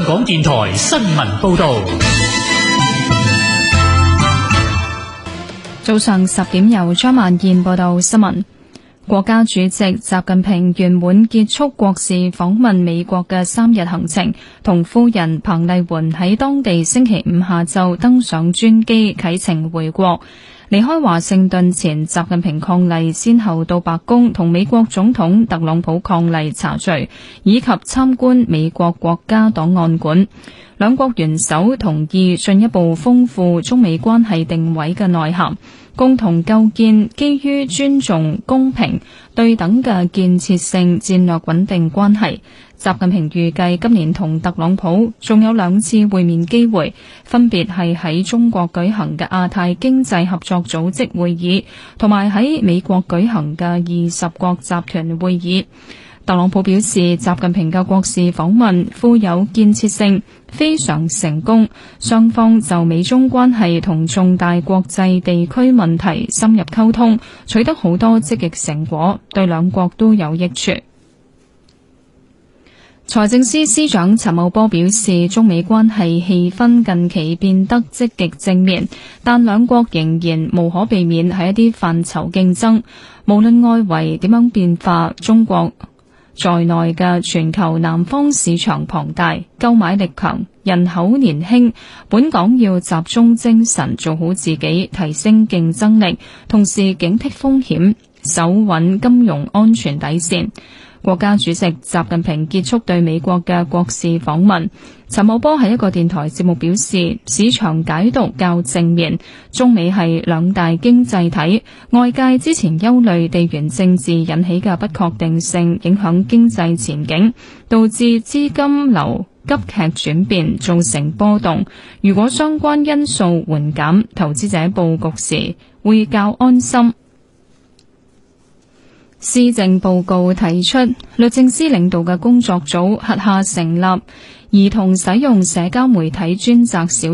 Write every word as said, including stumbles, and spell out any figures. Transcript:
港電台新聞報道。 早上十點由張萬燕報道新聞。國家主席習近平圓滿結束國事訪問美國嘅三日行程，同夫人彭麗媛喺當地星期五下晝登上專機啟程回國。離開華盛頓前，習近平伉儷先後到白宮同美國總統特朗普伉儷茶敘，以及參觀美國國家檔案館。兩國元首同意進一步豐富中美關係定位嘅內涵，共同構建基於尊重、公平、對等嘅建設性戰略穩定關係。習近平預計今年同特朗普仲有兩次會面機會，分別係喺中國舉行嘅亞太經濟合作組織會議，同埋喺美國舉行嘅二十國集團會議。特朗普表示，習近平嘅國事訪問富有建設性，非常成功，雙方就美中關係同重大國際地區問題深入溝通，取得好多積極成果，對兩國都有益處。財政司司長陳茂波表示，中美關係氣氛近期變得積極正面，但兩國仍然無可避免喺一啲範疇競爭。無論外圍點樣變化，中國在內嘅全球南方市場龐大，購買力強，人口年輕，本港要集中精神做好自己，提升競爭力，同時警惕風險，守穩金融安全底線。國家主席習近平結束對美國嘅國事訪問。陳茂波喺一個電台節目表示，市場解讀較正面，中美係兩大經濟體，外界之前憂慮地緣政治引起嘅不確定性影響經濟前景，導致資金流急劇轉變，造成波動。如果相關因素緩減，投資者佈局時會較安心。施政報告提出，律政司領導嘅工作組轄下成立兒童使用社交媒體專責小